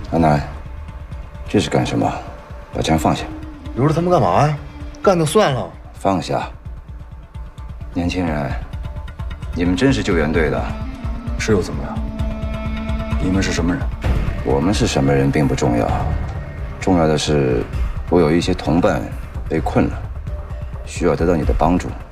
安南，这是干什么？把枪放下！ 留着他们干嘛呀？干就算了。 放下！年轻人，你们真是救援队的？ 是又怎么样？你们是什么人？ 我们是什么人并不重要，重要的是，我有一些同伴被困了，需要得到你的帮助。